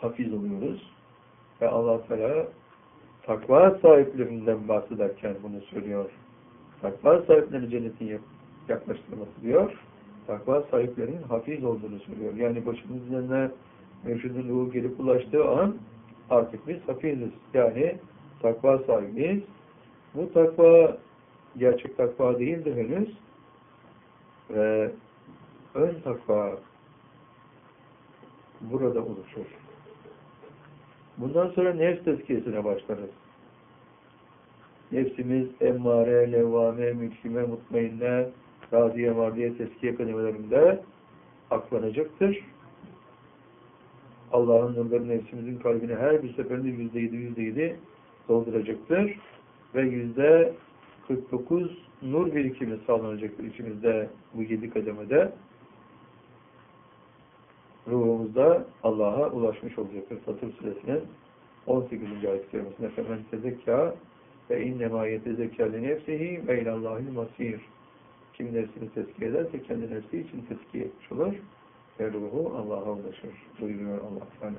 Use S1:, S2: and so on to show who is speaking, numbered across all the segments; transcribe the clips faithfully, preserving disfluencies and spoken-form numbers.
S1: hafiz oluyoruz. Ve Allah Teala takva sahiplerinden bahsederken bunu söylüyor. Takva sahiplerinin cennetin yaklaştırması diyor. Takva sahiplerinin hafiz olduğunu söylüyor. Yani başımızın üzerine mürşidin ruhu gelip ulaştığı an artık biz hafiziz. Yani takva sahibiyiz. Bu takva gerçek takva değildir henüz. Ve ön takva burada oluşur. Bundan sonra nefs tezkiyesine başlarız. Nefsimiz emmare, levvame, mülkime, mutmainne, radiye, mardiye, tezkiye kelimelerinde aklanacaktır. Allah'ın nurları nefsimizin kalbine her bir seferinde yüzde yedi, yüzde yedi dolduracaktır. Ve yüzde kırk dokuz nur birikimi sağlanacaktır içimizde bu yedi kademede. Ruhumuzda Allah'a ulaşmış olacaktır. Fatır Suresinin on sekizinci ayet-i kerimesinde femen tezekâ ve innemâ yetezekkâ li nefsihi ve ilallâhil masîr. Kim nefsini tezkiye ederse kendi nefsi için tezkiye etmiş olur ve ruhu Allah'a ulaşır. Buyuruyor Allah Teala.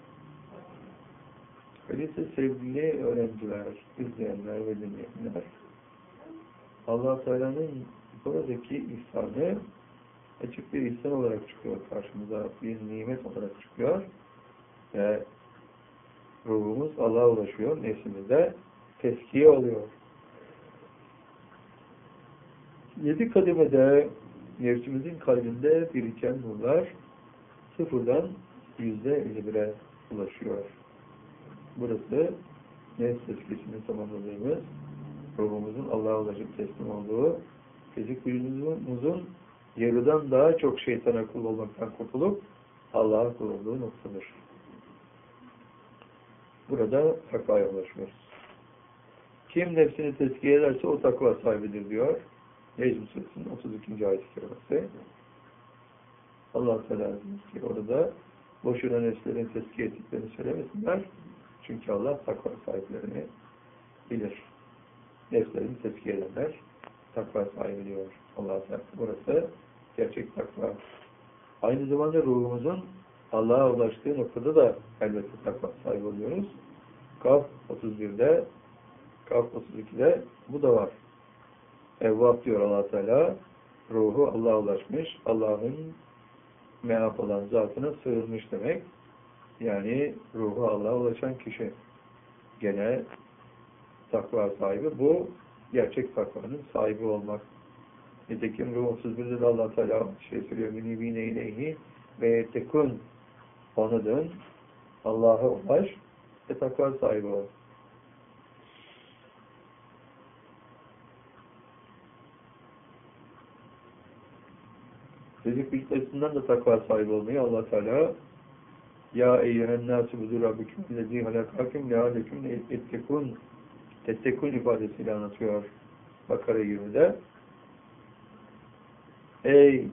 S1: Öyleyse sevgili öğrenciler, izleyenler ve dinleyenler, Allah Teala'nın buradaki ihsanı açık bir ihsan olarak çıkıyor karşımıza, bir nimet olarak çıkıyor ve ruhumuz Allah'a ulaşıyor, nefsimizde tezkiye oluyor. Yedi kademede nefsimizin kalbinde biriken nurlar sıfırdan yüzde elli bire ulaşıyor. Burası nefs tezkiyesini tamamladığımız, ruhumuzun Allah'a ulaşıp teslim olduğu, fizik vücudumuzun yarıdan daha çok şeytana kul olmaktan kurtulup Allah'a kul olduğu noktadır. Burada takvaya ulaşıyoruz. Kim nefsini tezkiye ederse o takva sahibidir diyor. Necm Suresinin otuz ikinci ayet-i kerimesi. Allah Teala diyor ki orada boşuna nefslerin tezkiye ettiklerini söylemesinler. Çünkü Allah takva sahiplerini bilir. Nefslerini tezkiye edenler takva sahibi diyor Allah Teala. Burası gerçek takva. Aynı zamanda ruhumuzun Allah'a ulaştığı noktada da elbette takva sahibi oluyoruz. Kaf otuz birde, Kaf otuz ikide bu da var. Evvab diyor Allah Teala, ruhu Allah'a ulaşmış, Allah'ın meaf olan zatına sığınmış demek. Yani ruhu Allah'a ulaşan kişi gene takva sahibi. Bu gerçek takvanın sahibi olmak. Nitekim ruh otuz birde de Allah Teala şey söylüyor, münibine ileyhi ve tekun, ona dön, Allah'a ulaş ve takva sahibi ol. Fizik vücut açısından da takva sahibi olmayı Allah Teala ya eyyühen nâsü budur rabbiküm lezî halakâküm leâleküm ettekûn tettekûn ifadesiyle anlatıyor Bakara yirmide. Ey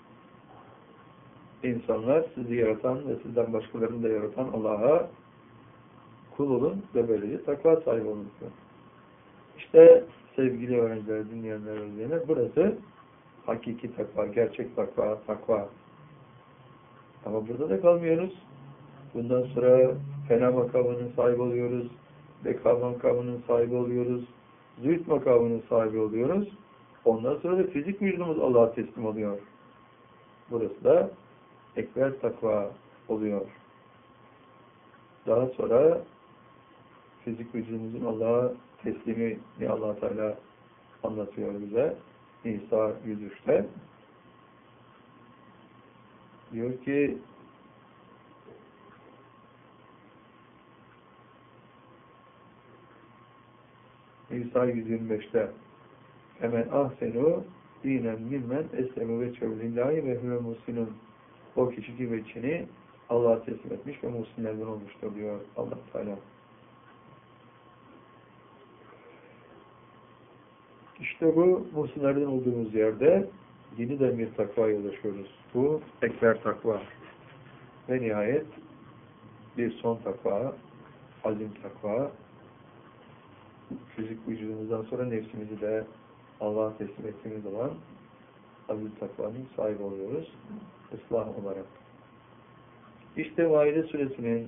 S1: insanlar, sizi yaratan ve sizden başkalarını da yaratan Allah'a kul olun ve böylece takva sahibi olun diyor. İşte sevgili öğrenciler, dinleyenler, öğrenciler, burası hakiki takva, gerçek takva, takva. Ama burada da kalmıyoruz. Bundan sonra fena makamının sahibi oluyoruz, beka makamının sahibi oluyoruz, zühd makamının sahibi oluyoruz. Ondan sonra da fizik vücudumuz Allah'a teslim oluyor. Burası da ekber takva oluyor. Daha sonra fizik vücudumuzun Allah'a teslimini Allah Teala anlatıyor bize. İsa yüz üçte diyor ki İsa yüz yirmi beşte hemen ahsenu dinen mimmen eslemi ve çevlillahi ve hüve musinun. O kişi ki veçini Allah'a teslim etmiş ve muhsinlerden olmuştur diyor Allah Teala. İşte bu muhsinlerden olduğumuz yerde yeniden bir takvaya ulaşıyoruz. Bu ekber takva. Ve nihayet bir son takva, azim takva. Fizik vücudumuzdan sonra nefsimizi de Allah'a teslim ettiğimiz zaman azim takvanın sahibi oluyoruz. Islah olarak. İşte Maide Suresinin